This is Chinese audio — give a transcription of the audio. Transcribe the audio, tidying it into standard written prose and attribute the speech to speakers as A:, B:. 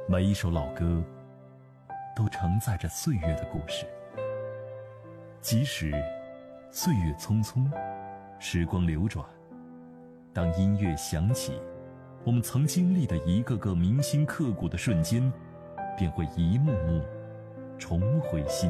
A: 每一首老歌都承载着岁月的故事，即使岁月匆匆，时光流转，当音乐响起，我们曾经历的一个个铭心刻骨的瞬间，便会一幕幕重回心